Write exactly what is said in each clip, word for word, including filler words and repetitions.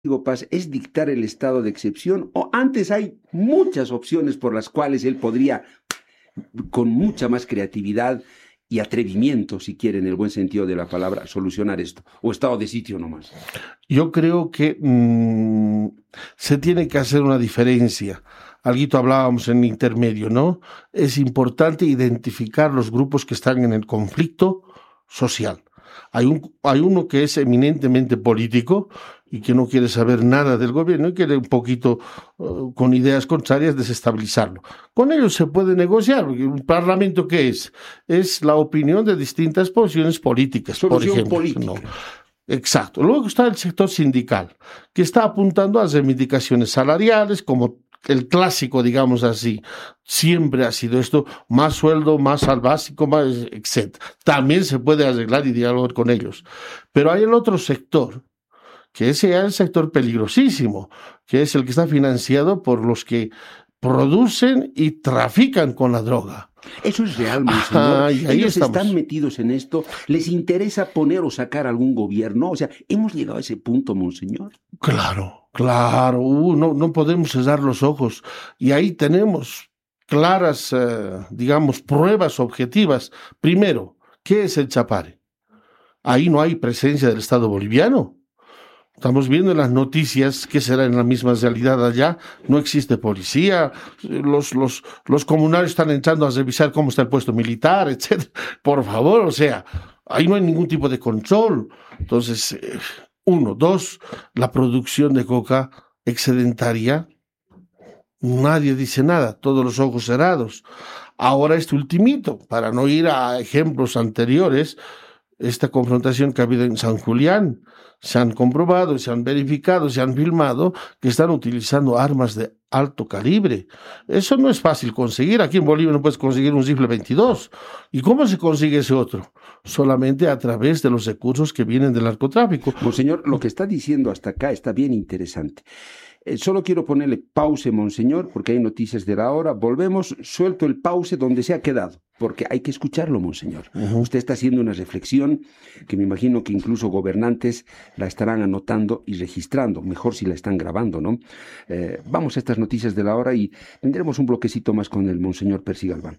Paz es dictar el estado de excepción, o antes hay muchas opciones por las cuales él podría, con mucha más creatividad y atrevimiento, si quiere, en el buen sentido de la palabra, solucionar esto, o estado de sitio nomás? Yo creo que mmm, se tiene que hacer una diferencia. Alguito hablábamos en intermedio, ¿no? Es importante identificar los grupos que están en el conflicto social. Hay, un, hay uno que es eminentemente político y que no quiere saber nada del gobierno y quiere un poquito, uh, con ideas contrarias, desestabilizarlo. Con ellos se puede negociar. ¿Un parlamento qué es? Es la opinión de distintas posiciones políticas, Solución por ejemplo. política. ¿No? Exacto. Luego está el sector sindical, que está apuntando a las reivindicaciones salariales, como el clásico, digamos así. Siempre ha sido esto: más sueldo, más al básico, más, etcétera. También se puede arreglar y dialogar con ellos. Pero hay el otro sector, que ese es el sector peligrosísimo, que es el que está financiado por los que producen y trafican con la droga. Eso es real, monseñor. Ajá, y ahí Ellos estamos. están metidos en esto. ¿Les interesa poner o sacar algún gobierno? O sea, ¿hemos llegado a ese punto, monseñor? Claro, claro. Uh, no, no podemos cerrar los ojos. Y ahí tenemos claras, eh, digamos, pruebas objetivas. Primero, ¿qué es el Chapare? Ahí no hay presencia del Estado boliviano. Estamos viendo en las noticias que será en la misma realidad allá. No existe policía, los, los, los comunarios están entrando a revisar cómo está el puesto militar, etcétera. Por favor, o sea, ahí no hay ningún tipo de control. Entonces, eh, uno, dos, la producción de coca excedentaria, nadie dice nada, todos los ojos cerrados. Ahora este ultimito, para no ir a ejemplos anteriores, esta confrontación que ha habido en San Julián. Se han comprobado, se han verificado, se han filmado que están utilizando armas de alto calibre. Eso no es fácil conseguir. Aquí en Bolivia no puedes conseguir un rifle veintidós. ¿Y cómo se consigue ese otro? Solamente a través de los recursos que vienen del narcotráfico. Monseñor, lo que está diciendo hasta acá está bien interesante. Eh, solo quiero ponerle pause, monseñor, porque hay noticias de la hora. Volvemos, suelto el pause donde se ha quedado, porque hay que escucharlo, monseñor. Uh-huh. Usted está haciendo una reflexión que me imagino que incluso gobernantes la estarán anotando y registrando. Mejor si la están grabando, ¿no? Eh, vamos a estas noticias de la hora y tendremos un bloquecito más con el monseñor Percy Galván.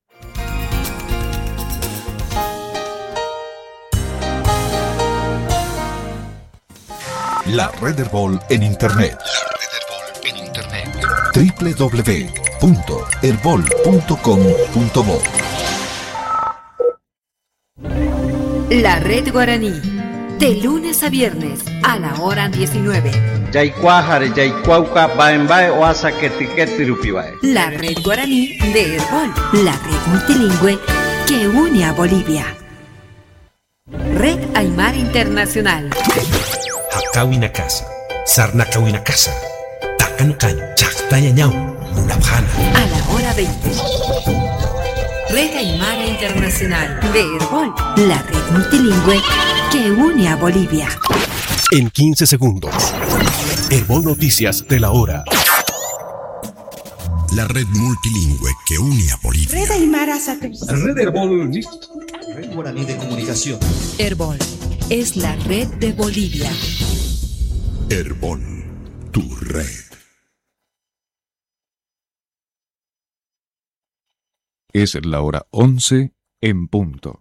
La Red Herbol en Internet. doble u doble u doble u punto herbol punto com punto bo. La Red Guaraní, de lunes a viernes a la hora diecinueve. La Red Guaraní de Herbol, la red multilingüe que une a Bolivia. Red Aymara Internacional. Hakawina casa, Sarnakawina casa, Takanukan, Chaktayañau, Munabjana. A la hora veinte. Red Aymara Internacional de Herbol, la red multilingüe que une a Bolivia. En quince segundos, Herbol Noticias de la hora. La red multilingüe que une a Bolivia. Red Aymara Satélite. Red Herbol. Red Guaraní de Comunicación. Herbol es la red de Bolivia. Herbol, tu red. Es la hora once en punto.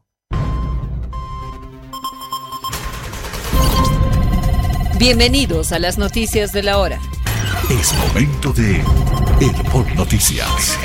Bienvenidos a las noticias de la hora. Es momento de Herbol Noticias.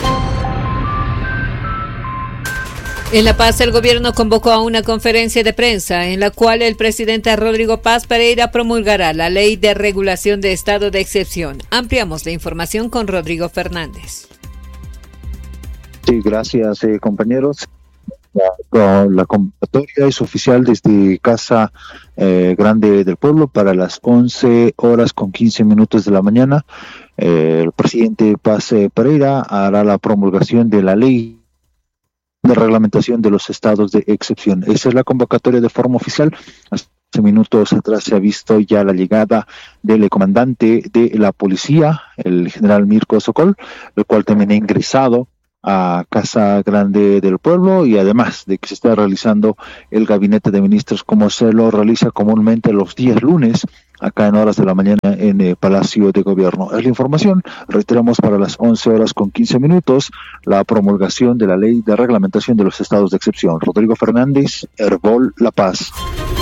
En La Paz, el gobierno convocó a una conferencia de prensa en la cual el presidente Rodrigo Paz Pereira promulgará la ley de regulación de estado de excepción. Ampliamos la información con Rodrigo Fernández. Sí, gracias, eh, compañeros. La, la convocatoria es oficial desde Casa eh, Grande del Pueblo para las once horas con quince minutos de la mañana. Eh, el presidente Paz Pereira hará la promulgación de la ley de reglamentación de los estados de excepción. Esa es la convocatoria de forma oficial. Hace minutos atrás se ha visto ya la llegada del comandante de la policía, el general Mirko Sokol, el cual también ha ingresado a Casa Grande del Pueblo, y además de que se está realizando el gabinete de ministros como se lo realiza comúnmente los días lunes acá en horas de la mañana en el Palacio de Gobierno. Es la información. Reiteramos, para las once horas con quince minutos, la promulgación de la Ley de Reglamentación de los Estados de Excepción. Rodrigo Fernández, Herbol, La Paz.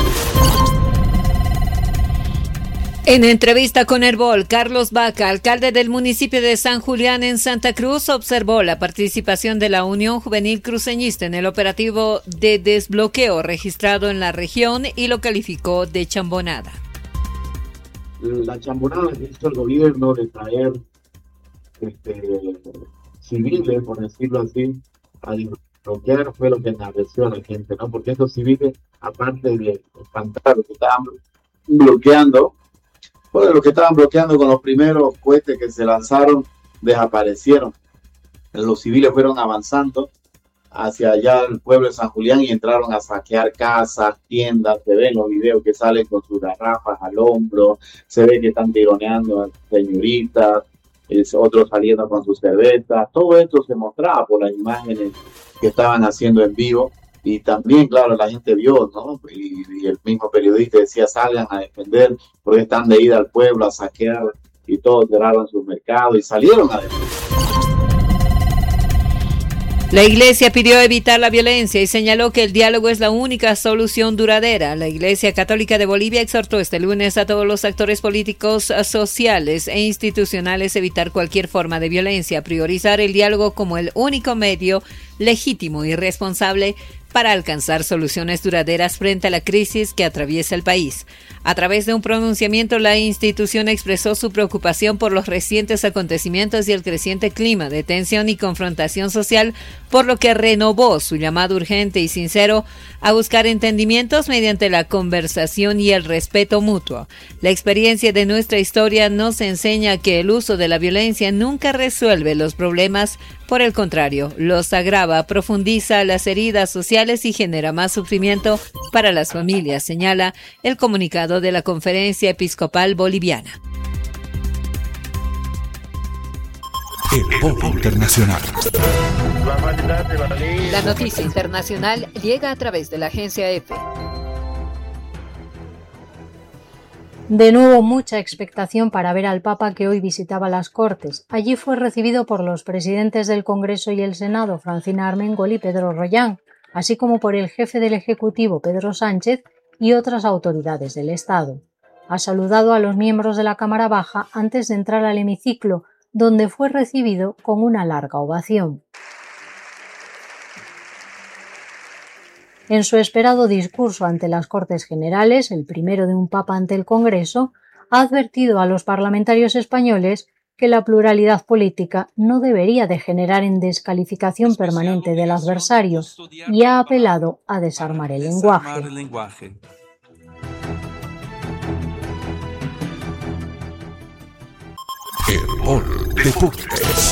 En entrevista con Herbol, Carlos Vaca, alcalde del municipio de San Julián en Santa Cruz, observó la participación de la Unión Juvenil Cruceñista en el operativo de desbloqueo registrado en la región y lo calificó de chambonada. La chambonada que hizo el gobierno de traer este, civiles, por decirlo así, a desbloquear fue lo que enardeció a la gente, ¿no? Porque estos civiles, aparte de espantar lo que estaban bloqueando, Bueno, los que estaban bloqueando con los primeros cohetes que se lanzaron desaparecieron. Los civiles fueron avanzando hacia allá el pueblo de San Julián y entraron a saquear casas, tiendas. Se ven los videos que salen con sus garrafas al hombro, se ve que están tironeando a señoritas, es, otros saliendo con sus cervezas. Todo esto se mostraba por las imágenes que estaban haciendo en vivo. Y también, claro, la gente vio, ¿no? Y, y el mismo periodista decía, salgan a defender, porque están de ida al pueblo a saquear, y todos cerraron sus mercados y salieron a defender. La Iglesia pidió evitar la violencia y señaló que el diálogo es la única solución duradera. La Iglesia Católica de Bolivia exhortó este lunes a todos los actores políticos, sociales e institucionales a evitar cualquier forma de violencia, priorizar el diálogo como el único medio legítimo y responsable para alcanzar soluciones duraderas frente a la crisis que atraviesa el país. A través de un pronunciamiento, la institución expresó su preocupación por los recientes acontecimientos y el creciente clima de tensión y confrontación social, por lo que renovó su llamado urgente y sincero a buscar entendimientos mediante la conversación y el respeto mutuo. La experiencia de nuestra historia nos enseña que el uso de la violencia nunca resuelve los problemas. Por el contrario, los agrava, profundiza las heridas sociales y genera más sufrimiento para las familias, señala el comunicado de la Conferencia Episcopal Boliviana. Herbol Internacional. La noticia internacional llega a través de la agencia EFE. De nuevo, mucha expectación para ver al Papa, que hoy visitaba las Cortes. Allí fue recibido por los presidentes del Congreso y el Senado, Francina Armengol y Pedro Rollán, así como por el jefe del Ejecutivo, Pedro Sánchez, y otras autoridades del Estado. Ha saludado a los miembros de la Cámara Baja antes de entrar al hemiciclo, donde fue recibido con una larga ovación. En su esperado discurso ante las Cortes Generales, el primero de un papa ante el Congreso, ha advertido a los parlamentarios españoles que la pluralidad política no debería degenerar en descalificación permanente del adversario y ha apelado a desarmar el lenguaje. Herbol Deportes.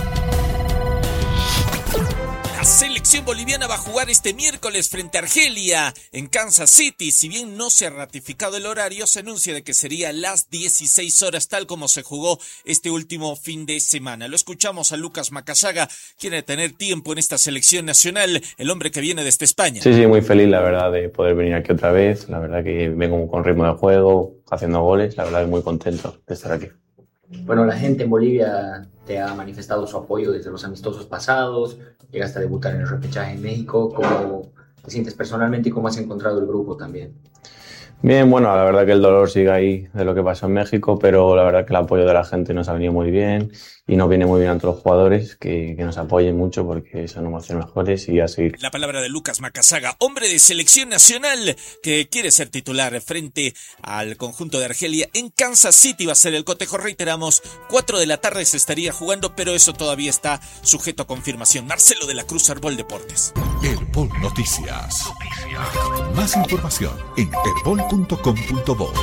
La selección boliviana va a jugar este miércoles frente a Argelia en Kansas City. Si bien no se ha ratificado el horario, se anuncia de que sería a las dieciséis horas, tal como se jugó este último fin de semana. Lo escuchamos a Lucas Macasaga, quiere tener tiempo en esta selección nacional, el hombre que viene desde España. Sí, sí, muy feliz, la verdad, de poder venir aquí otra vez. La verdad que vengo con ritmo de juego, haciendo goles. La verdad, muy contento de estar aquí. Bueno, la gente en Bolivia te ha manifestado su apoyo desde los amistosos pasados, llegaste a debutar en el repechaje en México. ¿Cómo te sientes personalmente y cómo has encontrado el grupo también? Bien, bueno, la verdad que el dolor sigue ahí de lo que pasó en México, pero la verdad que el apoyo de la gente nos ha venido muy bien y nos viene muy bien a todos los jugadores que, que nos apoyen mucho porque son los mejores y a seguir. La palabra de Lucas Macasaga, hombre de selección nacional que quiere ser titular frente al conjunto de Argelia en Kansas City. Va a ser el cotejo, reiteramos, cuatro de la tarde se estaría jugando, pero eso todavía está sujeto a confirmación. Marcelo de la Cruz, Herbol Deportes. Herbol Noticias. Noticias. Más información en herbol punto com punto bo.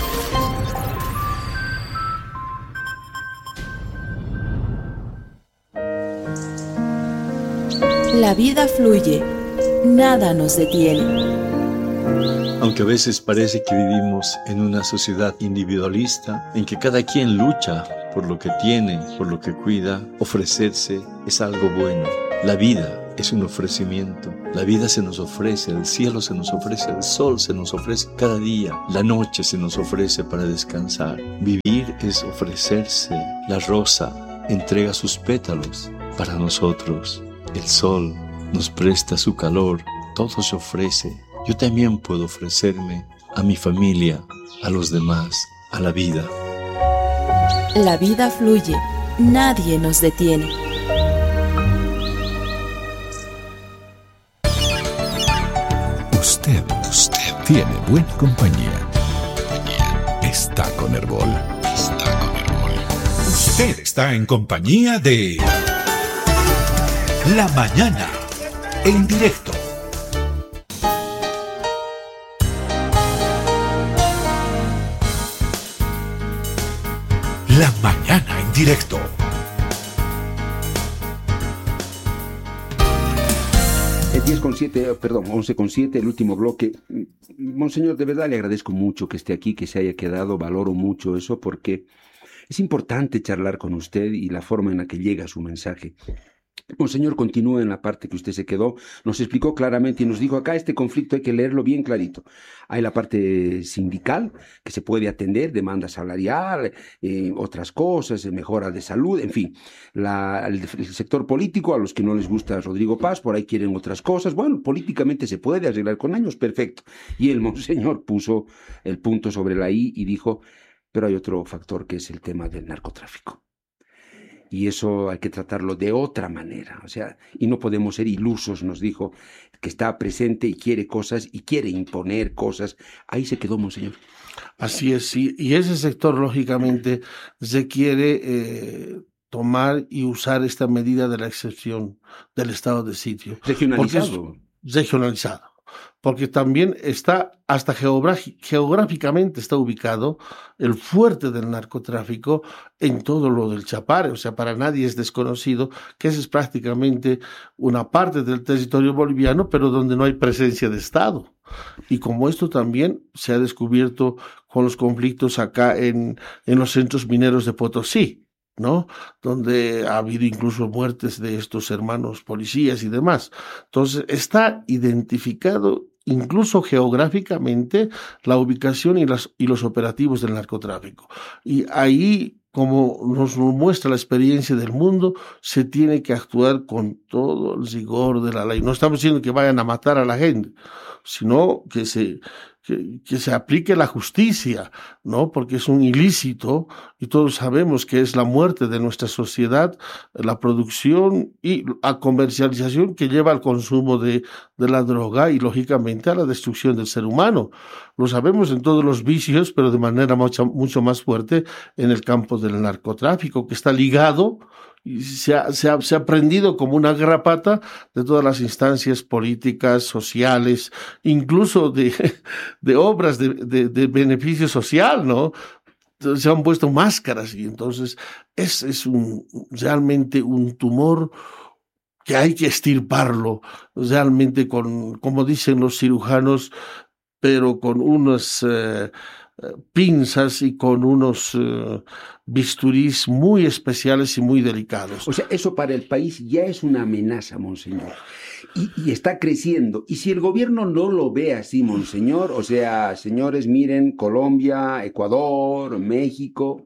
La vida fluye, nada nos detiene. Aunque a veces parece que vivimos en una sociedad individualista, en que cada quien lucha por lo que tiene, por lo que cuida, ofrecerse es algo bueno. La vida es un ofrecimiento. La vida se nos ofrece, el cielo se nos ofrece, el sol se nos ofrece cada día, la noche se nos ofrece para descansar. Vivir es ofrecerse. La rosa entrega sus pétalos para nosotros. El sol nos presta su calor, todo se ofrece. Yo también puedo ofrecerme a mi familia, a los demás, a la vida. La vida fluye, nadie nos detiene. Usted, usted tiene buena compañía. Está con Herbol. Está con Herbol. Usted está en compañía de La Mañana en directo. La Mañana en directo. diez con siete, perdón, once con siete, el último bloque. Monseñor, de verdad le agradezco mucho que esté aquí, que se haya quedado, valoro mucho eso porque es importante charlar con usted y la forma en la que llega su mensaje. Monseñor, continúa en la parte que usted se quedó, nos explicó claramente y nos dijo acá este conflicto hay que leerlo bien clarito. Hay la parte sindical que se puede atender, demanda salarial, eh, otras cosas, mejora de salud, en fin. La, el, el sector político, a los que no les gusta Rodrigo Paz, por ahí quieren otras cosas. Bueno, políticamente se puede arreglar con años, perfecto. Y el Monseñor puso el punto sobre la I y dijo, pero hay otro factor que es el tema del narcotráfico. Y eso hay que tratarlo de otra manera, o sea, y no podemos ser ilusos, nos dijo, que está presente y quiere cosas y quiere imponer cosas. Ahí se quedó, Monseñor. Así es, y, y ese sector, lógicamente, se quiere eh, tomar y usar esta medida de la excepción del estado de sitio. Regionalizado. Es regionalizado. Porque también está, hasta geográficamente está ubicado el fuerte del narcotráfico en todo lo del Chapare, o sea, para nadie es desconocido que esa es prácticamente una parte del territorio boliviano, pero donde no hay presencia de Estado. Y como esto también se ha descubierto con los conflictos acá en, en los centros mineros de Potosí, ¿no? Donde ha habido incluso muertes de estos hermanos policías y demás. Entonces, está identificado incluso geográficamente la ubicación y, las, y los operativos del narcotráfico. Y ahí, como nos muestra la experiencia del mundo, se tiene que actuar con todo el rigor de la ley. No estamos diciendo que vayan a matar a la gente, sino que se... Que, que se aplique la justicia, ¿no? Porque es un ilícito y todos sabemos que es la muerte de nuestra sociedad, la producción y la comercialización que lleva al consumo de, de la droga y lógicamente a la destrucción del ser humano. Lo sabemos en todos los vicios, pero de manera mucho, mucho más fuerte en el campo del narcotráfico, que está ligado y se ha, se, ha, se ha prendido como una garrapata de todas las instancias políticas, sociales, incluso de, de obras de, de, de beneficio social, ¿no? Se han puesto máscaras y entonces es, es un, realmente un tumor que hay que extirparlo, realmente con, como dicen los cirujanos, pero con unas eh, pinzas y con unos uh, bisturís muy especiales y muy delicados. O sea, eso para el país ya es una amenaza, Monseñor. Y, y está creciendo. Y si el gobierno no lo ve así, Monseñor, o sea, señores, miren, Colombia, Ecuador, México...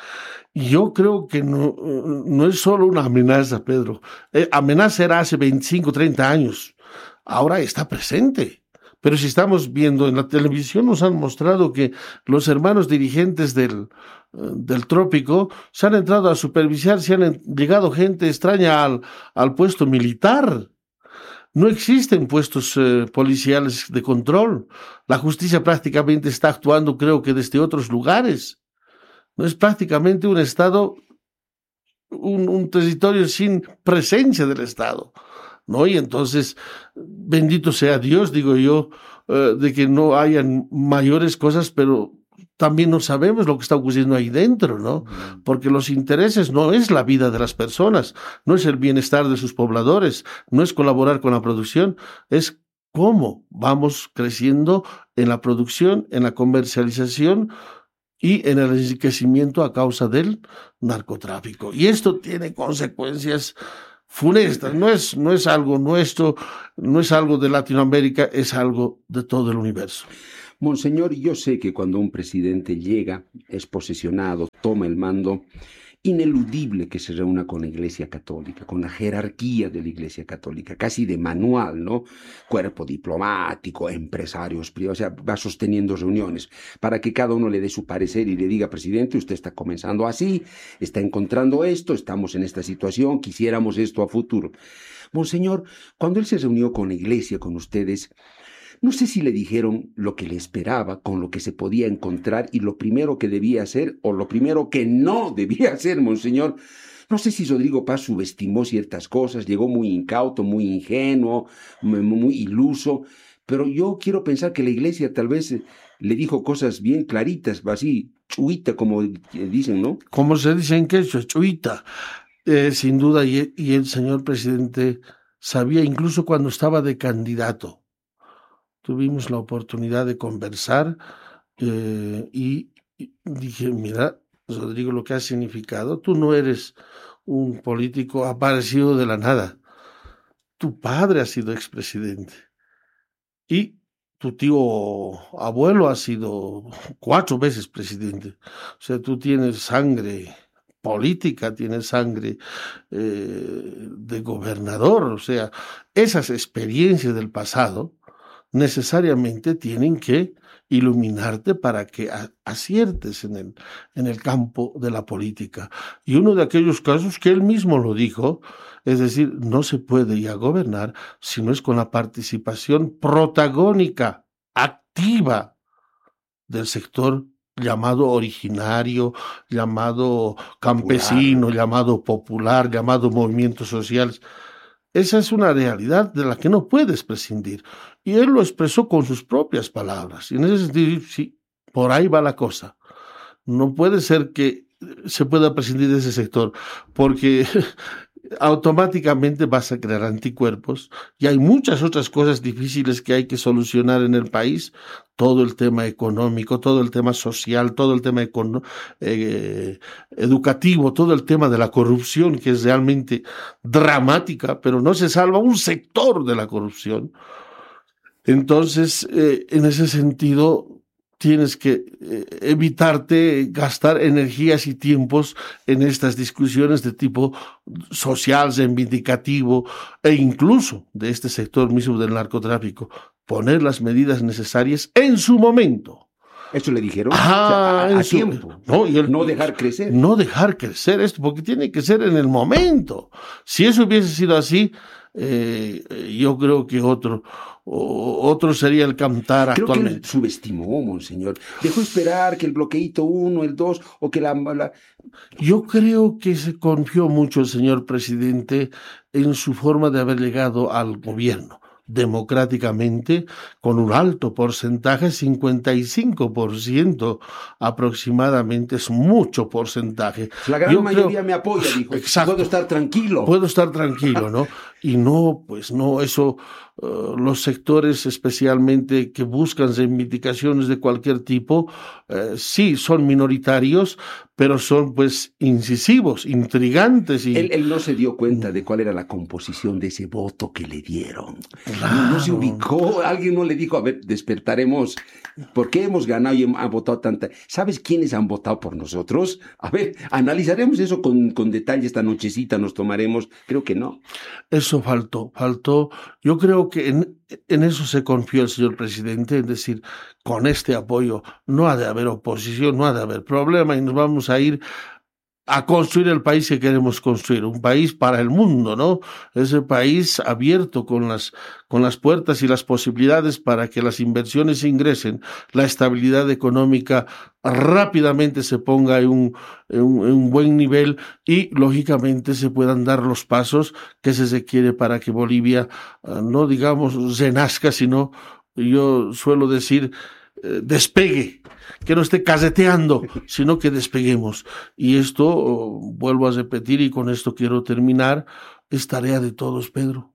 Yo creo que no, no es solo una amenaza, Pedro. Eh, amenaza era hace veinticinco, treinta años. Ahora está presente. Pero si estamos viendo en la televisión, nos han mostrado que los hermanos dirigentes del, del trópico se han entrado a supervisar, se han llegado gente extraña al, al puesto militar. No existen puestos eh, policiales de control. La justicia prácticamente está actuando, creo que desde otros lugares. No es prácticamente un Estado, un, un territorio sin presencia del Estado, ¿no? Y entonces, bendito sea Dios, digo yo, eh, de que no hayan mayores cosas, pero también no sabemos lo que está ocurriendo ahí dentro, ¿no? Porque los intereses no es la vida de las personas, no es el bienestar de sus pobladores, no es colaborar con la producción, es cómo vamos creciendo en la producción, en la comercialización y en el enriquecimiento a causa del narcotráfico. Y esto tiene consecuencias funesta, no es, no es algo nuestro, no es algo de Latinoamérica, es algo de todo el universo. Monseñor, yo sé que cuando un presidente llega, es posesionado, toma el mando, ineludible que se reúna con la Iglesia Católica, con la jerarquía de la Iglesia Católica, casi de manual, ¿no? Cuerpo diplomático, empresarios privados, o sea, va sosteniendo reuniones para que cada uno le dé su parecer y le diga, presidente, usted está comenzando así, está encontrando esto, estamos en esta situación, quisiéramos esto a futuro. Monseñor, cuando él se reunió con la Iglesia, con ustedes, no sé si le dijeron lo que le esperaba, con lo que se podía encontrar y lo primero que debía hacer o lo primero que no debía hacer, Monseñor. No sé si Rodrigo Paz subestimó ciertas cosas, llegó muy incauto, muy ingenuo, muy, muy iluso, pero yo quiero pensar que la Iglesia tal vez le dijo cosas bien claritas, así, chuita, como dicen, ¿no? Como se dice en quechua, chuita. Eh, sin duda, y, y el señor presidente sabía, incluso cuando estaba de candidato, tuvimos la oportunidad de conversar eh, y, y dije, mira, Rodrigo, lo que ha significado, tú no eres un político aparecido de la nada. Tu padre ha sido expresidente y tu tío abuelo ha sido cuatro veces presidente. O sea, tú tienes sangre política, tienes sangre eh, de gobernador. O sea, esas experiencias del pasado necesariamente tienen que iluminarte para que aciertes en el, en el campo de la política. Y uno de aquellos casos que él mismo lo dijo, es decir, no se puede ya gobernar si no es con la participación protagónica, activa del sector llamado originario, llamado campesino, popular. llamado popular, llamado movimientos sociales. Esa es una realidad de la que no puedes prescindir. Y él lo expresó con sus propias palabras. Y en ese sentido, sí, por ahí va la cosa. No puede ser que se pueda prescindir de ese sector, porque automáticamente vas a crear anticuerpos y hay muchas otras cosas difíciles que hay que solucionar en el país. Todo el tema económico, todo el tema social, todo el tema econo- eh, educativo, todo el tema de la corrupción, que es realmente dramática, pero no se salva un sector de la corrupción. Entonces, eh, en ese sentido, tienes que eh, evitarte gastar energías y tiempos en estas discusiones de tipo social, reivindicativo e incluso de este sector mismo del narcotráfico. Poner las medidas necesarias en su momento. ¿Eso le dijeron? Ah, o sea, a, a su, tiempo. No, y el, no dejar crecer. No dejar crecer esto, porque tiene que ser en el momento. Si eso hubiese sido así, eh, yo creo que otro, otro sería el cantar creo actualmente. Que él subestimó, Monseñor. Dejó esperar que el bloqueíto uno, el dos, o que la, la... Yo creo que se confió mucho el señor presidente en su forma de haber llegado al gobierno democráticamente, con un alto porcentaje, cincuenta y cinco por ciento aproximadamente, es mucho porcentaje. La gran Yo mayoría creo, me apoya, dijo. Exacto, puedo estar tranquilo. Puedo estar tranquilo, ¿no? Y no, pues no, eso, uh, los sectores especialmente que buscan reivindicaciones de cualquier tipo, uh, sí, son minoritarios, pero son pues incisivos, intrigantes. Y... Él, él no se dio cuenta de cuál era la composición de ese voto que le dieron. Claro. No, no se ubicó, alguien no le dijo, a ver, despertaremos, ¿por qué hemos ganado y han votado tanta? ¿Sabes quiénes han votado por nosotros? A ver, analizaremos eso con, con detalle esta nochecita, nos tomaremos, creo que no. Eso faltó, faltó. Yo creo que en, en eso se confió el señor presidente, es decir, con este apoyo no ha de haber oposición, no ha de haber problema y nos vamos a ir a construir el país que queremos construir, un país para el mundo, ¿no? Ese país abierto con las, con las puertas y las posibilidades para que las inversiones ingresen, la estabilidad económica rápidamente se ponga en un, en un, en un buen nivel y, lógicamente, se puedan dar los pasos que se requiere para que Bolivia, no digamos renazca, sino, yo suelo decir, eh, despegue, que no esté caseteando, sino que despeguemos. Y esto, oh, vuelvo a repetir y con esto quiero terminar, es tarea de todos, Pedro.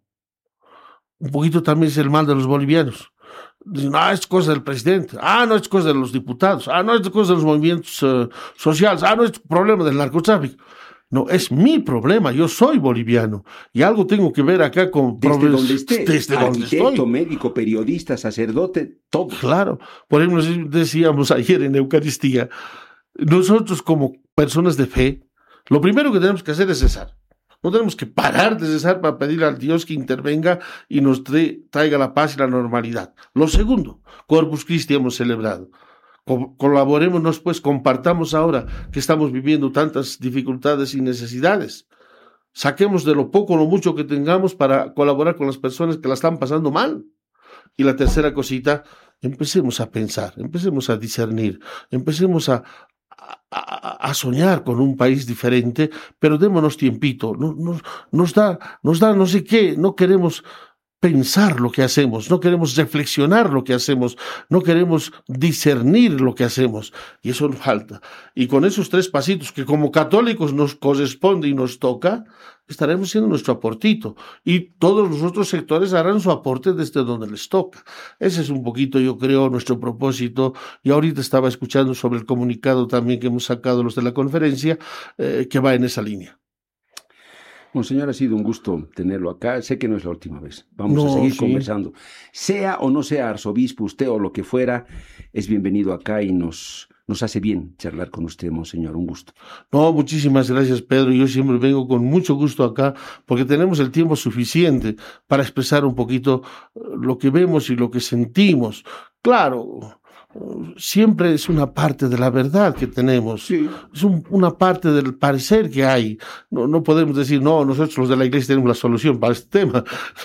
Un poquito también es el mal de los bolivianos. Dicen, ah, es cosa del presidente, ah, no es cosa de los diputados, ah, no es cosa de los movimientos uh, sociales, ah, no es problema del narcotráfico. No, es mi problema, yo soy boliviano y algo tengo que ver acá con... Desde donde esté, desde donde arquitecto, estoy. médico, periodista, sacerdote, todo. Claro, por ejemplo, decíamos ayer en Eucaristía, nosotros como personas de fe, lo primero que tenemos que hacer es cesar. No tenemos que parar de cesar para pedir al Dios que intervenga y nos traiga la paz y la normalidad. Lo segundo, Corpus Christi hemos celebrado. Co- colaborémonos, pues, compartamos ahora que estamos viviendo tantas dificultades y necesidades. Saquemos de lo poco o lo mucho que tengamos para colaborar con las personas que la están pasando mal. Y la tercera cosita, empecemos a pensar, empecemos a discernir, empecemos a, a, a soñar con un país diferente, pero démonos tiempito. Nos, nos, nos da, nos da no sé qué, no queremos pensar lo que hacemos, no queremos reflexionar lo que hacemos, no queremos discernir lo que hacemos, y eso nos falta. Y con esos tres pasitos que como católicos nos corresponde y nos toca, estaremos haciendo nuestro aportito, y todos los otros sectores harán su aporte desde donde les toca. Ese es un poquito, yo creo, nuestro propósito, y ahorita estaba escuchando sobre el comunicado también que hemos sacado los de la conferencia, eh, que va en esa línea. Monseñor, ha sido un gusto tenerlo acá. Sé que no es la última vez. Vamos No, a seguir sí. conversando. Sea o no sea arzobispo, usted o lo que fuera, es bienvenido acá y nos, nos hace bien charlar con usted, Monseñor. Un gusto. No, muchísimas gracias, Pedro. Yo siempre vengo con mucho gusto acá porque tenemos el tiempo suficiente para expresar un poquito lo que vemos y lo que sentimos. Claro, siempre es una parte de la verdad que tenemos, sí. Es un, una parte del parecer que hay. No, no podemos decir, no, nosotros los de la iglesia tenemos la solución para este tema.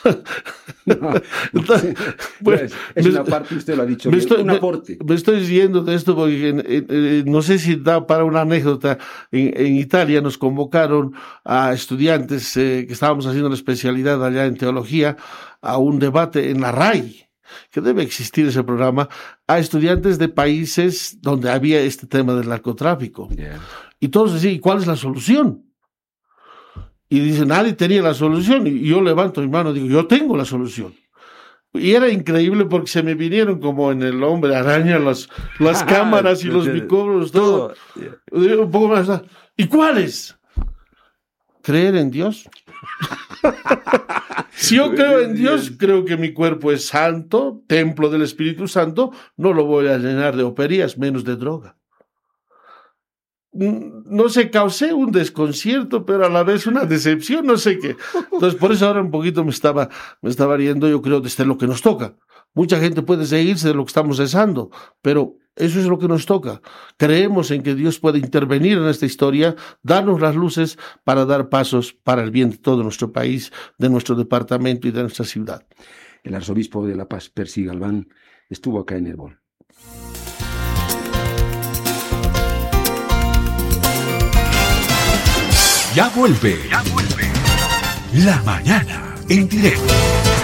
No, Entonces, pues, es me, una parte, usted lo ha dicho, me bien, estoy, un aporte. Me, me estoy yendo de esto porque en, en, en, no sé si da para una anécdota. En, en Italia nos convocaron a estudiantes eh, que estábamos haciendo la especialidad allá en teología a un debate en la R A I, que debe existir ese programa, a estudiantes de países donde había este tema del narcotráfico. Yeah. Y todos decían, ¿y cuál es la solución? Y dicen, nadie tenía la solución. Y yo levanto mi mano y digo, yo tengo la solución. Y era increíble porque se me vinieron como en el hombre araña las, las cámaras y los micrófonos, todo. Yeah. Un poco más. ¿Y cuáles? Creer en Dios. Si yo creo en Dios, creo que mi cuerpo es santo, templo del Espíritu Santo, no lo voy a llenar de operías, menos de droga. No sé, causé un desconcierto, pero a la vez una decepción, no sé qué. Entonces, por eso ahora un poquito me estaba, me estaba riendo, yo creo, desde lo que nos toca. Mucha gente puede seguirse de lo que estamos cesando, pero eso es lo que nos toca. Creemos en que Dios puede intervenir en esta historia, darnos las luces para dar pasos para el bien de todo nuestro país, de nuestro departamento y de nuestra ciudad. El arzobispo de La Paz, Percy Galván, estuvo acá en Herbol. Ya vuelve. Ya vuelve. La mañana en directo.